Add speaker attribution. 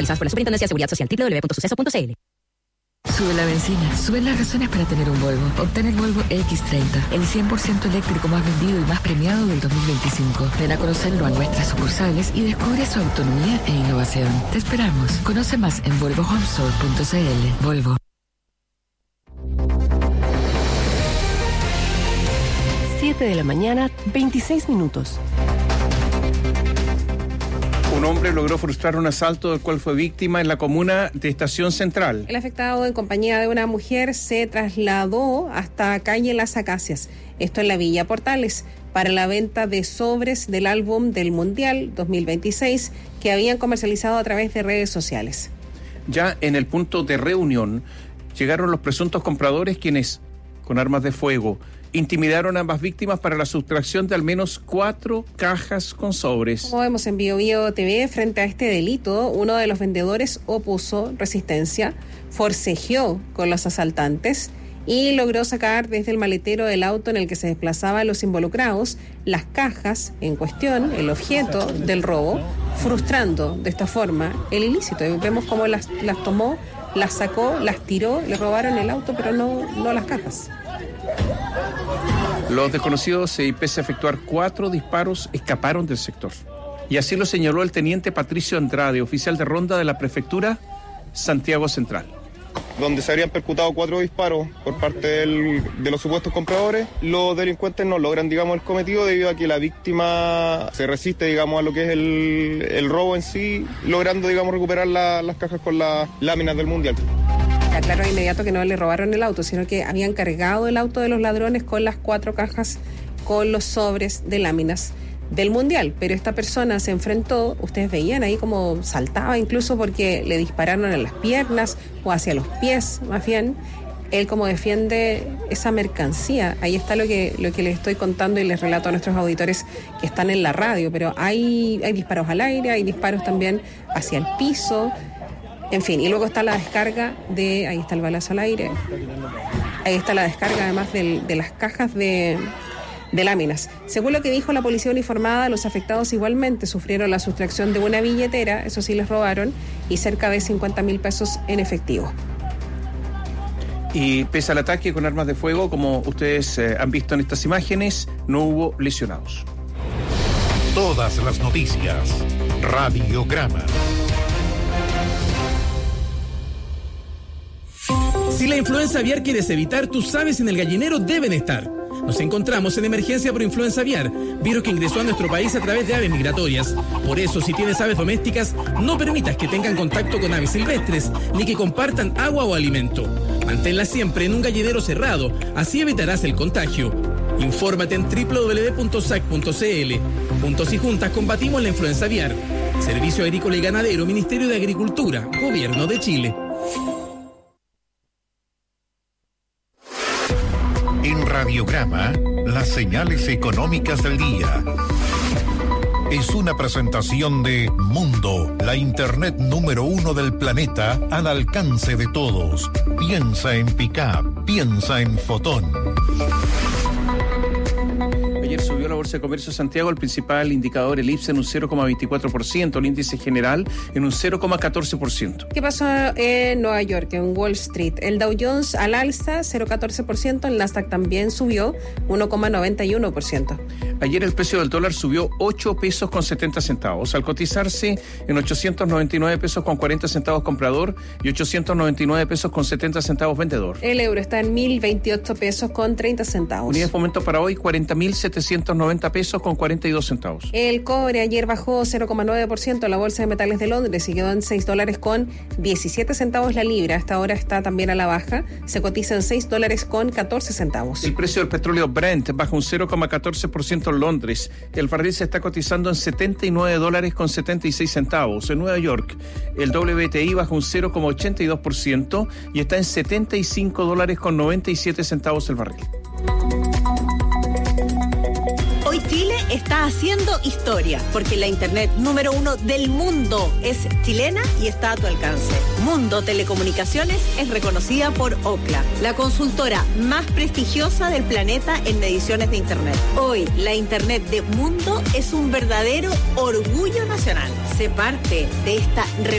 Speaker 1: Realizadas por la Superintendencia de Seguridad Social. www.suceso.cl.
Speaker 2: Sube la benzina, suben las razones para tener un Volvo. Obtén el Volvo X30, el 100% eléctrico más vendido y más premiado del 2025. Ven a conocerlo a nuestras sucursales y descubre su autonomía e innovación. Te esperamos. Conoce más en volvohomestore.cl. Volvo.
Speaker 3: 7 de la mañana, 26 minutos.
Speaker 4: Un hombre logró frustrar un asalto del cual fue víctima en la comuna de Estación Central.
Speaker 5: El afectado, en compañía de una mujer, se trasladó hasta calle Las Acacias, esto en la Villa Portales, para la venta de sobres del álbum del Mundial 2026 que habían comercializado a través de redes sociales.
Speaker 4: Ya en el punto de reunión llegaron los presuntos compradores, quienes, con armas de fuego, intimidaron a ambas víctimas para la sustracción de al menos 4 cajas con sobres.
Speaker 5: Como vemos en Bio TV, frente a este delito, uno de los vendedores opuso resistencia, forcejeó con los asaltantes y logró sacar desde el maletero del auto en el que se desplazaban los involucrados las cajas en cuestión, el objeto del robo, frustrando de esta forma el ilícito. Y vemos cómo las tomó, las sacó, las tiró, le robaron el auto, pero no las cajas.
Speaker 4: Los desconocidos, y pese a efectuar 4 disparos, escaparon del sector. Y así lo señaló el teniente Patricio Andrade, oficial de ronda de la prefectura Santiago Central.
Speaker 6: Donde se habrían percutado 4 disparos por parte de los supuestos compradores. Los delincuentes no logran, digamos, el cometido debido a que la víctima se resiste, digamos, a lo que es el robo en sí, logrando, digamos, recuperar las cajas con las láminas del Mundial.
Speaker 5: Aclaró de inmediato que no le robaron el auto, sino que habían cargado el auto de los ladrones con las 4 cajas con los sobres de láminas del Mundial. Pero esta persona se enfrentó, ustedes veían ahí como saltaba incluso porque le dispararon en las piernas o hacia los pies, más bien. Él como defiende esa mercancía, ahí está lo que les estoy contando y les relato a nuestros auditores que están en la radio, pero hay disparos al aire, hay disparos también hacia el piso. En fin, y luego está la descarga ahí está el balazo al aire, ahí está la descarga además de las cajas de láminas. Según lo que dijo la policía uniformada, los afectados igualmente sufrieron la sustracción de una billetera, eso sí les robaron, y cerca de 50.000 pesos en efectivo.
Speaker 4: Y pese al ataque con armas de fuego, como ustedes han visto en estas imágenes, no hubo lesionados.
Speaker 7: Todas las noticias, Radiograma.
Speaker 8: Si la influenza aviar quieres evitar, tus aves en el gallinero deben estar. Nos encontramos en emergencia por influenza aviar, virus que ingresó a nuestro país a través de aves migratorias. Por eso, si tienes aves domésticas, no permitas que tengan contacto con aves silvestres, ni que compartan agua o alimento. Manténlas siempre en un gallinero cerrado, así evitarás el contagio. Infórmate en www.sac.cl. Juntos y juntas combatimos la influenza aviar. Servicio Agrícola y Ganadero, Ministerio de Agricultura, Gobierno de Chile.
Speaker 7: En Radiograma, las señales económicas del día. Es una presentación de Mundo, la internet número 1 del planeta al alcance de todos. Piensa en Pickup, piensa en Fotón.
Speaker 4: Ayer subió la Bolsa de Comercio de Santiago, el principal indicador, el IPSA, en un 0,24%, el índice general en un 0,14%.
Speaker 5: ¿Qué pasó en Nueva York, en Wall Street? El Dow Jones al alza, 0,14%, el Nasdaq también subió, 1,91%.
Speaker 4: Ayer el precio del dólar subió 8 pesos con 70 centavos, al cotizarse en 899 pesos con 40 centavos comprador y 899 pesos con 70 centavos vendedor.
Speaker 5: El euro está en 1.028 pesos con 30 centavos.
Speaker 4: Unidad de fomento para hoy, 40.790 pesos con 42 centavos.
Speaker 5: El cobre ayer bajó 0,9%, la bolsa de metales de Londres y quedó en $6 con 17 centavos la libra. Hasta ahora está también a la baja, se cotiza en $6 con 14 centavos.
Speaker 4: El precio del petróleo Brent baja un 0,14% en Londres. El barril se está cotizando en $79 con 76 centavos. En Nueva York, el WTI baja un 0,82% y está en $75 con 97 centavos el barril.
Speaker 9: Hoy Chile está haciendo historia, porque la internet número 1 del mundo es chilena y está a tu alcance. Mundo Telecomunicaciones es reconocida por Ookla, la consultora más prestigiosa del planeta en mediciones de internet. Hoy, la internet de Mundo es un verdadero orgullo nacional. Sé parte de esta